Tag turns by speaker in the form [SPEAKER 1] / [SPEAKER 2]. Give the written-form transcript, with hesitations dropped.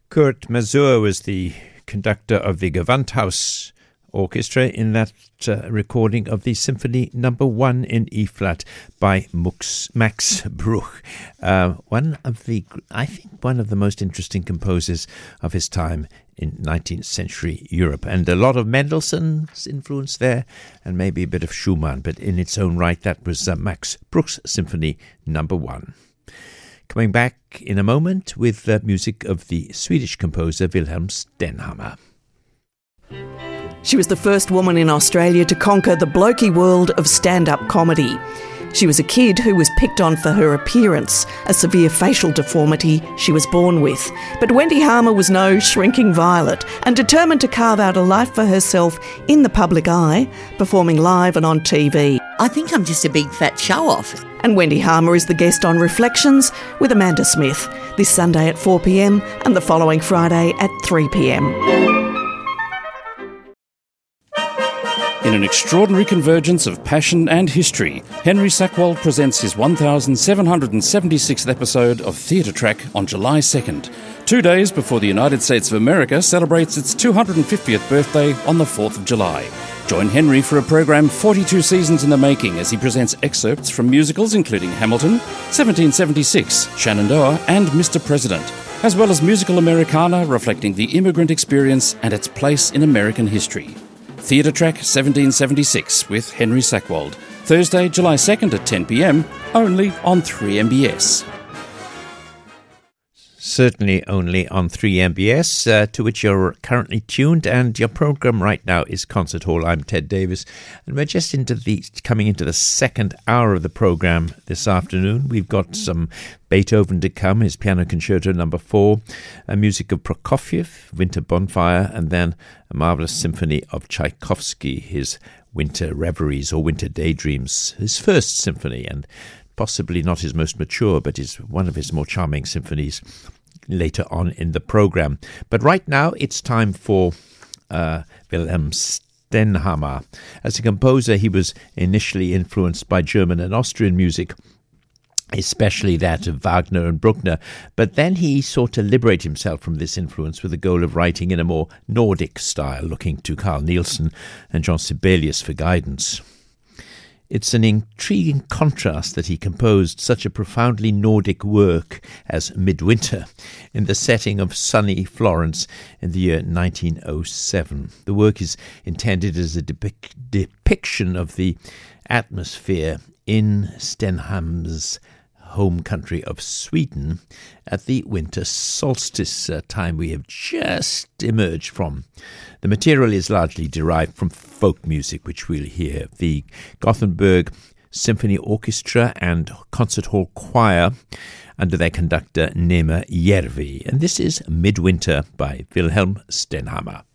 [SPEAKER 1] Kurt Masur was the conductor of the Gewandhaus Orchestra in that recording of the Symphony No. 1 in E-flat by Max Bruch. One of the most interesting composers of his time in 19th century Europe. And a lot of Mendelssohn's influence there, and maybe a bit of Schumann, but in its own right, that was Max Bruch's Symphony No. 1. Coming back in a moment with the music of the Swedish composer Wilhelm Stenhammar.
[SPEAKER 2] She was the first woman in Australia to conquer the blokey world of stand-up comedy. She was a kid who was picked on for her appearance, a severe facial deformity she was born with. But Wendy Harmer was no shrinking violet and determined to carve out a life for herself in the public eye, performing live and on TV.
[SPEAKER 3] I think I'm just a big fat show-off.
[SPEAKER 2] And Wendy Harmer is the guest on Reflections with Amanda Smith, this Sunday at 4 p.m. and the following Friday at 3 p.m.
[SPEAKER 4] In an extraordinary convergence of passion and history, Henry Sackwald presents his 1776th episode of Theatre Track on July 2nd, 2 days before the United States of America celebrates its 250th birthday on the 4th of July. Join Henry for a program 42 seasons in the making as he presents excerpts from musicals including Hamilton, 1776, Shenandoah and Mr. President, as well as musical Americana reflecting the immigrant experience and its place in American history. Theatre Track 1776 with Henry Sackwald. Thursday, July 2nd at 10 p.m, only on 3MBS.
[SPEAKER 1] Certainly only on 3MBS, to which you're currently tuned, and your programme right now is Concert Hall. I'm Ted Davis, and we're just coming into the second hour of the programme this afternoon. We've got some Beethoven to come, his Piano Concerto No. 4, a music of Prokofiev, Winter Bonfire, and then a marvellous symphony of Tchaikovsky, his Winter Reveries or Winter Daydreams, his first symphony, and possibly not his most mature, but is one of his more charming symphonies later on in the programme. But right now it's time for Wilhelm Stenhammar. As a composer, he was initially influenced by German and Austrian music, especially that of Wagner and Bruckner, but then he sought to liberate himself from this influence with the goal of writing in a more Nordic style, looking to Carl Nielsen and Jean Sibelius for guidance. It's an intriguing contrast that he composed such a profoundly Nordic work as Midwinter in the setting of sunny Florence in the year 1907. The work is intended as a depiction of the atmosphere in Stenhammar's home country of Sweden at the winter solstice, time we have just emerged from. The material is largely derived from folk music, which we'll hear. The Gothenburg Symphony Orchestra and Concert Hall Choir under their conductor Nema Järvi. And this is Midwinter by Wilhelm Stenhammar.